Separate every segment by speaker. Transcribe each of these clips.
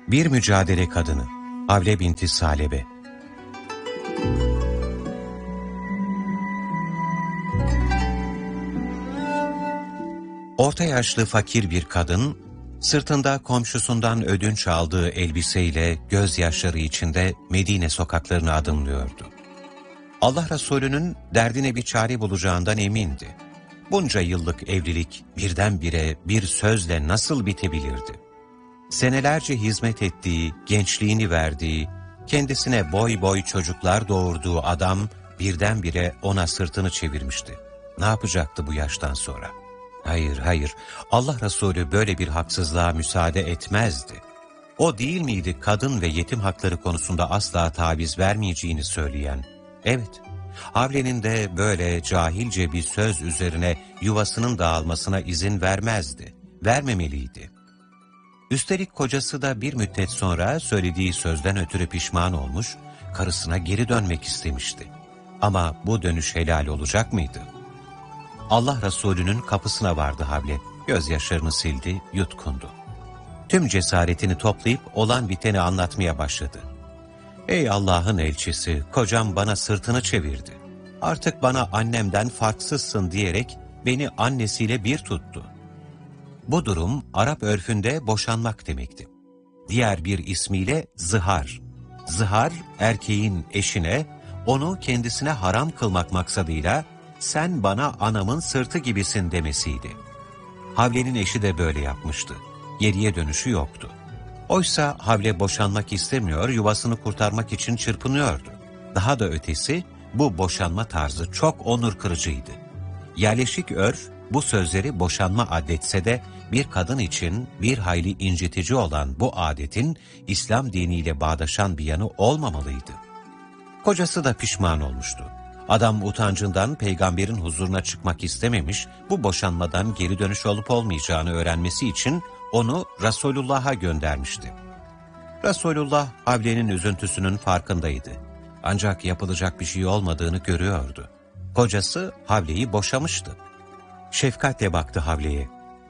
Speaker 1: Bir mücadele kadını Havle binti Salebe. Orta yaşlı fakir bir kadın, sırtında komşusundan ödünç aldığı elbiseyle gözyaşları içinde Medine sokaklarını adımlıyordu. Allah Resulü'nün derdine bir çare bulacağından emindi. Bunca yıllık evlilik birdenbire bir sözle nasıl bitebilirdi? Senelerce hizmet ettiği, gençliğini verdiği, kendisine boy boy çocuklar doğurduğu adam birdenbire ona sırtını çevirmişti. Ne yapacaktı bu yaştan sonra? Hayır, Allah Resulü böyle bir haksızlığa müsaade etmezdi. O değil miydi kadın ve yetim hakları konusunda asla taviz vermeyeceğini söyleyen? Evet, Havle'nin de böyle cahilce bir söz üzerine yuvasının dağılmasına izin vermezdi, vermemeliydi. Üstelik kocası da bir müddet sonra söylediği sözden ötürü pişman olmuş, karısına geri dönmek istemişti. Ama bu dönüş helal olacak mıydı? Allah Resulü'nün kapısına vardı Havle, gözyaşlarını sildi, yutkundu. Tüm cesaretini toplayıp olan biteni anlatmaya başladı. Ey Allah'ın elçisi, kocam bana sırtını çevirdi. Artık bana annemden farksızsın diyerek beni annesiyle bir tuttu. Bu durum Arap örfünde boşanmak demekti. Diğer bir ismiyle zihar. Zihar, erkeğin eşine, onu kendisine haram kılmak maksadıyla sen bana anamın sırtı gibisin demesiydi. Havle'nin eşi de böyle yapmıştı. Geriye dönüşü yoktu. Oysa Havle boşanmak istemiyor, yuvasını kurtarmak için çırpınıyordu. Daha da ötesi, bu boşanma tarzı çok onur kırıcıydı. Yerleşik örf, bu sözleri boşanma adetse de bir kadın için bir hayli incitici olan bu adetin İslam diniyle bağdaşan bir yanı olmamalıydı. Kocası da pişman olmuştu. Adam utancından peygamberin huzuruna çıkmak istememiş, bu boşanmadan geri dönüş olup olmayacağını öğrenmesi için onu Resulullah'a göndermişti. Resulullah Havle'nin üzüntüsünün farkındaydı. Ancak yapılacak bir şey olmadığını görüyordu. Kocası Havle'yi boşamıştı. Şefkatle baktı Havle'ye.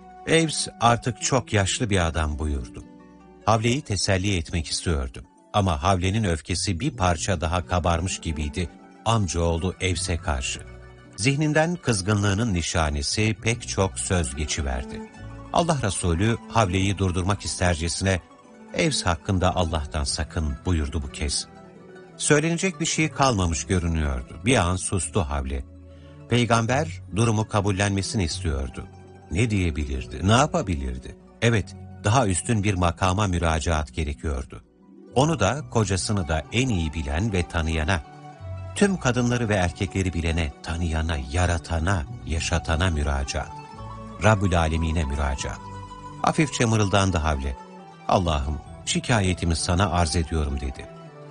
Speaker 1: Evs artık çok yaşlı bir adam buyurdu. Havle'yi teselli etmek istiyordu. Ama Havle'nin öfkesi bir parça daha kabarmış gibiydi amcaoğlu Evs'e karşı. Zihninden kızgınlığının nişanesi pek çok söz geçiverdi. Allah Resulü Havle'yi durdurmak istercesine Evs hakkında Allah'tan sakın buyurdu bu kez. Söylenecek bir şey kalmamış görünüyordu. Bir an sustu Havle. Peygamber durumu kabullenmesini istiyordu. Ne diyebilirdi, ne yapabilirdi? Evet, daha üstün bir makama müracaat gerekiyordu. Onu da, kocasını da en iyi bilen ve tanıyana, tüm kadınları ve erkekleri bilene, tanıyana, yaratana, yaşatana müracaat. Rabbül Alemin'e müracaat. Hafifçe mırıldandı Havle. Allah'ım, şikayetimi sana arz ediyorum dedi.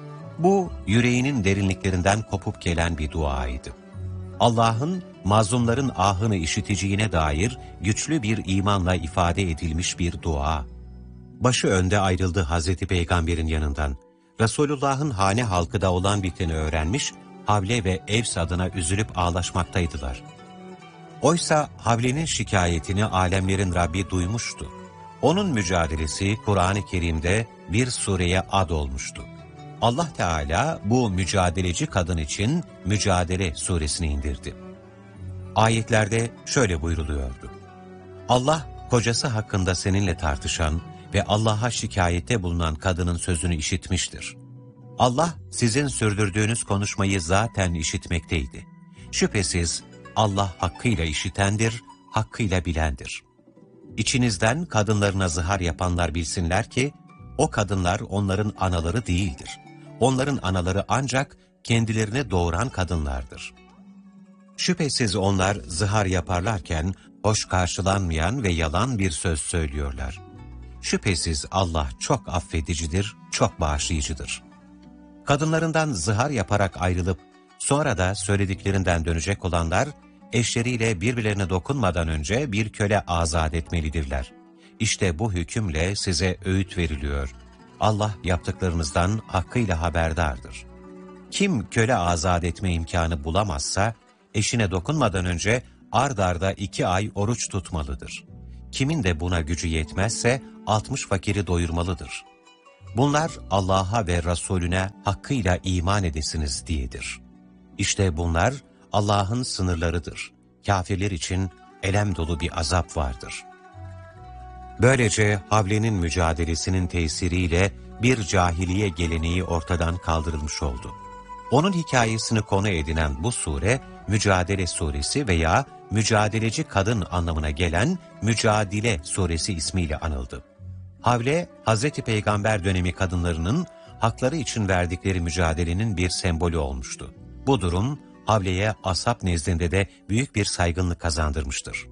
Speaker 1: Bu, yüreğinin derinliklerinden kopup gelen bir duaydı. Allah'ın mazlumların ahını işiteceğine dair güçlü bir imanla ifade edilmiş bir dua. Başı önde ayrıldı Hazreti Peygamber'in yanından. Resulullah'ın hane halkı da olan biteni öğrenmiş, Havle ve Evs adına üzülüp ağlaşmaktaydılar. Oysa Havle'nin şikayetini alemlerin Rabbi duymuştu. Onun mücadelesi Kur'an-ı Kerim'de bir sureye ad olmuştu. Allah Teala bu mücadeleci kadın için Mücadele suresini indirdi. Ayetlerde şöyle buyruluyordu. Allah, kocası hakkında seninle tartışan ve Allah'a şikayette bulunan kadının sözünü işitmiştir. Allah, sizin sürdürdüğünüz konuşmayı zaten işitmekteydi. Şüphesiz Allah hakkıyla işitendir, hakkıyla bilendir. İçinizden kadınlarına zihar yapanlar bilsinler ki, o kadınlar onların anaları değildir. Onların anaları ancak kendilerini doğuran kadınlardır. Şüphesiz onlar zihar yaparlarken hoş karşılanmayan ve yalan bir söz söylüyorlar. Şüphesiz Allah çok affedicidir, çok bağışlayıcıdır. Kadınlarından zihar yaparak ayrılıp sonra da söylediklerinden dönecek olanlar, eşleriyle birbirlerine dokunmadan önce bir köle azat etmelidirler. İşte bu hükümle size öğüt veriliyor. Allah yaptıklarınızdan hakkıyla haberdardır. Kim köle azat etme imkanı bulamazsa, eşine dokunmadan önce ard arda 2 ay oruç tutmalıdır. Kimin de buna gücü yetmezse 60 fakiri doyurmalıdır. Bunlar Allah'a ve Resulüne hakkıyla iman edesiniz diyedir. İşte bunlar Allah'ın sınırlarıdır. Kafirler için elem dolu bir azap vardır. Böylece Havle'nin mücadelesinin tesiriyle bir cahiliye geleneği ortadan kaldırılmış oldu. Onun hikayesini konu edinen bu sure, Mücadele Suresi veya mücadeleci kadın anlamına gelen Mücadile Suresi ismiyle anıldı. Havle, Hz. Peygamber dönemi kadınlarının hakları için verdikleri mücadelenin bir sembolü olmuştu. Bu durum, Havle'ye ashab nezdinde de büyük bir saygınlık kazandırmıştır.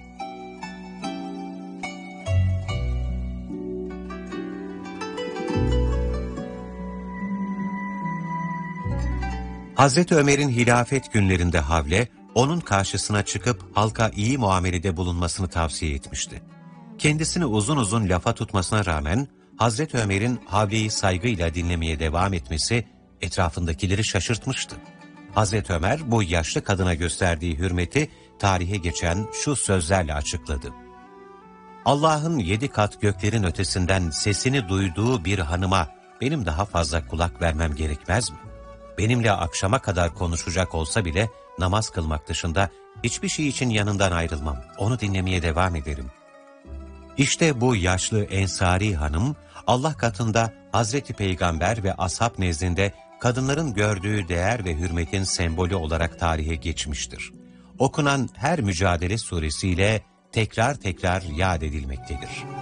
Speaker 1: Hazreti Ömer'in hilafet günlerinde Havle, onun karşısına çıkıp halka iyi muamelede bulunmasını tavsiye etmişti. Kendisini uzun uzun lafa tutmasına rağmen, Hazreti Ömer'in Havle'yi saygıyla dinlemeye devam etmesi, etrafındakileri şaşırtmıştı. Hazreti Ömer, bu yaşlı kadına gösterdiği hürmeti, tarihe geçen şu sözlerle açıkladı. Allah'ın 7 kat göklerin ötesinden sesini duyduğu bir hanıma, benim daha fazla kulak vermem gerekmez mi? Benimle akşama kadar konuşacak olsa bile namaz kılmak dışında hiçbir şey için yanından ayrılmam. Onu dinlemeye devam ederim. İşte bu yaşlı Ensari hanım Allah katında Hazreti Peygamber ve ashab nezdinde kadınların gördüğü değer ve hürmetin sembolü olarak tarihe geçmiştir. Okunan her Mücadele suresiyle tekrar tekrar yad edilmektedir.